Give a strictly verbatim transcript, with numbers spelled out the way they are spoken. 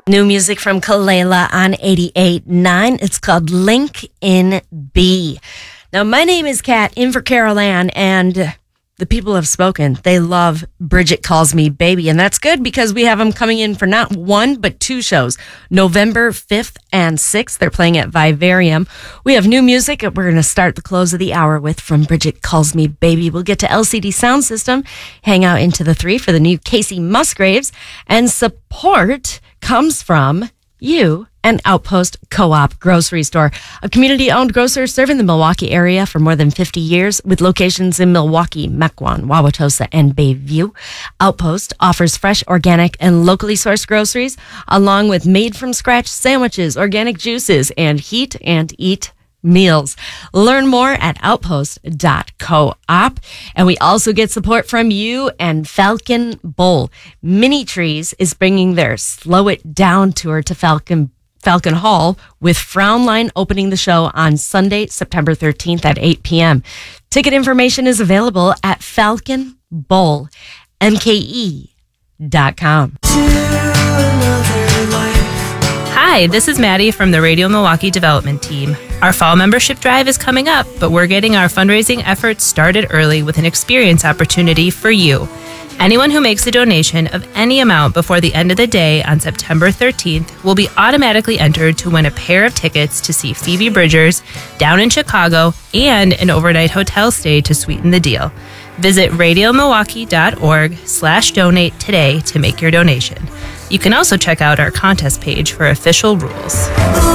New music from Kalela on eighty-eight point nine. It's called Link in B. Now, my name is Kat, in for Carol Ann, and the people have spoken. They love Bridget Calls Me Baby, and that's good because we have them coming in for not one, but two shows. November fifth and sixth, they're playing at Vivarium. We have new music that we're going to start the close of the hour with from Bridget Calls Me Baby. We'll get to L C D Sound System, hang out into the three for the new Casey Musgraves, and support comes from you and Outpost Co-op Grocery Store, a community-owned grocer serving the Milwaukee area for more than fifty years with locations in Milwaukee, Mequon, Wauwatosa, and Bayview. Outpost offers fresh, organic, and locally sourced groceries, along with made-from-scratch sandwiches, organic juices, and heat and eat meals. Learn more at outpost dot co-op. And we also get support from you and Falcon Bowl. Mini Trees is bringing their Slow It Down tour to Falcon Falcon Hall, with Frownline opening the show on Sunday, September thirteenth at eight p.m. Ticket information is available at falcon bowl m k e dot com. Hi, this is Maddie from the Radio Milwaukee Development Team. Our fall membership drive is coming up, but we're getting our fundraising efforts started early with an experience opportunity for you. Anyone who makes a donation of any amount before the end of the day on September thirteenth will be automatically entered to win a pair of tickets to see Phoebe Bridgers down in Chicago and an overnight hotel stay to sweeten the deal. Visit radiomilwaukee.org slash donate today to make your donation. You can also check out our contest page for official rules.